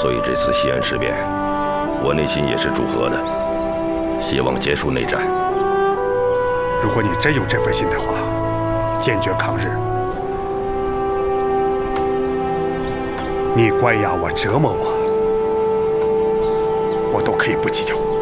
所以这次西安事变，我内心也是祝贺的，希望结束内战。 如果你真有这份心的话，坚决抗日，你关押我、折磨我，我都可以不计较。